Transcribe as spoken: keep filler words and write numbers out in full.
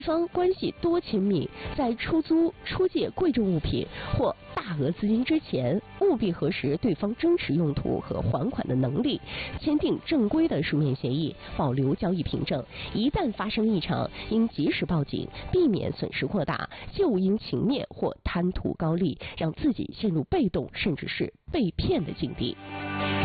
方关系多亲密，在出租、出借贵重物品或大额资金之前，务必核实对方真实用途和还款的能力，签订正规的书面协议，保留交易凭证。一旦发生异常，应及时报警，避免损失扩大，切勿因情面或贪图高利，让自己陷入被动甚至是被骗的境地。